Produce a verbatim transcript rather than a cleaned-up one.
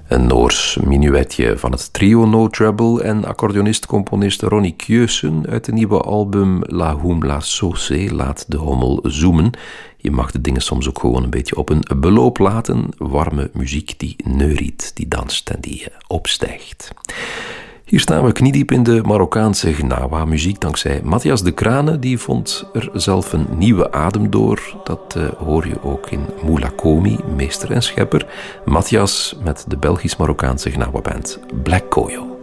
Een Noors minuetje van het trio No Trouble en accordeonist-componist Ronnie Kjösen uit de nieuwe album La Humla Saucée, Laat de Hommel Zoemen. Je mag de dingen soms ook gewoon een beetje op een beloop laten. Warme muziek die neuriet, die danst en die opstijgt. Hier staan we kniediep in de Marokkaanse Gnawa-muziek dankzij Matthias de Crane. Die vond er zelf een nieuwe adem door. Dat uh, hoor je ook in Moula Komi, meester en schepper. Matthias met de Belgisch-Marokkaanse Gnawa-band Black Koyo.